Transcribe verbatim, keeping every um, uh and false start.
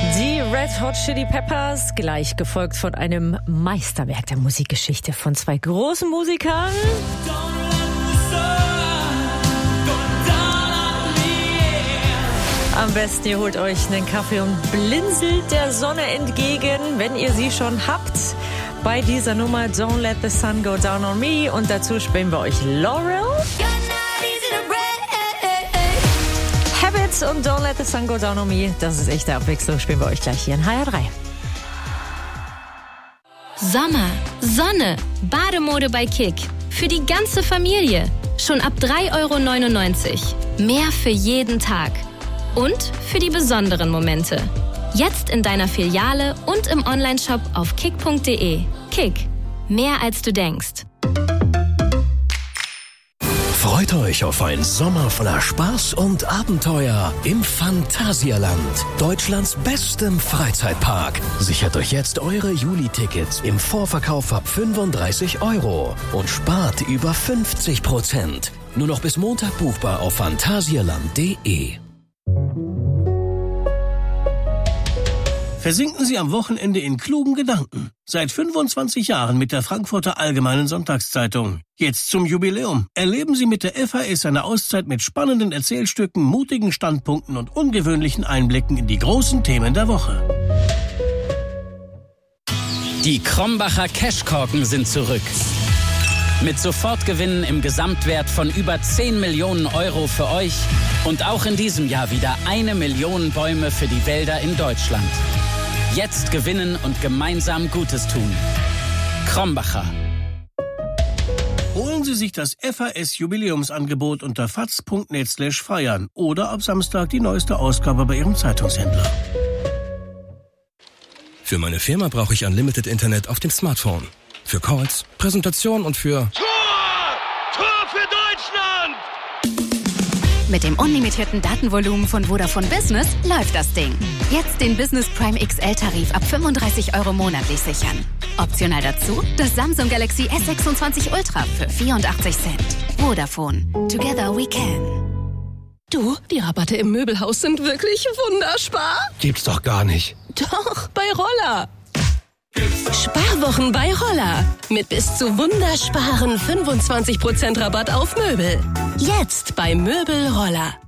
Die Red Hot Chili Peppers, gleich gefolgt von einem Meisterwerk der Musikgeschichte von zwei großen Musikern. Am besten ihr holt euch einen Kaffee und blinzelt der Sonne entgegen, wenn ihr sie schon habt. Bei dieser Nummer Don't Let the Sun Go Down on Me. Und dazu spielen wir euch Laurel, Habits und Don't Let the Sun Go Down on Me. Das ist echte Abwechslung. Spielen wir euch gleich hier in H R drei. Sommer, Sonne, Bademode bei Kick. Für die ganze Familie. Schon ab drei Euro neunundneunzig. Mehr für jeden Tag. Und für die besonderen Momente. Jetzt in deiner Filiale und im Onlineshop auf kick punkt de. Kick. Mehr als du denkst. Freut euch auf einen Sommer voller Spaß und Abenteuer im Phantasialand, Deutschlands bestem Freizeitpark. Sichert euch jetzt eure Juli-Tickets im Vorverkauf ab fünfunddreißig Euro und spart über fünfzig Prozent. Nur noch bis Montag buchbar auf phantasialand punkt de. Versinken Sie am Wochenende in klugen Gedanken. Seit fünfundzwanzig Jahren mit der Frankfurter Allgemeinen Sonntagszeitung. Jetzt zum Jubiläum. Erleben Sie mit der F A S eine Auszeit mit spannenden Erzählstücken, mutigen Standpunkten und ungewöhnlichen Einblicken in die großen Themen der Woche. Die Krombacher Cashkorken sind zurück. Mit Sofortgewinnen im Gesamtwert von über zehn Millionen Euro für euch und auch in diesem Jahr wieder eine Million Bäume für die Wälder in Deutschland. Jetzt gewinnen und gemeinsam Gutes tun. Krombacher. Holen Sie sich das F A S-Jubiläumsangebot unter faz punkt net slash feiern oder ab Samstag die neueste Ausgabe bei Ihrem Zeitungshändler. Für meine Firma brauche ich Unlimited Internet auf dem Smartphone. Für Calls, Präsentation und für... Tor! Tor für Deutschland! Mit dem unlimitierten Datenvolumen von Vodafone Business läuft das Ding. Jetzt den Business Prime X L-Tarif ab fünfunddreißig Euro monatlich sichern. Optional dazu das Samsung Galaxy S sechsundzwanzig Ultra für vierundachtzig Cent. Vodafone. Together we can. Du, die Rabatte im Möbelhaus sind wirklich wunderspar. Gibt's doch gar nicht. Doch, bei Roller. Sparwochen bei Roller. Mit bis zu wundersparen fünfundzwanzig Prozent Rabatt auf Möbel. Jetzt bei Möbel Roller.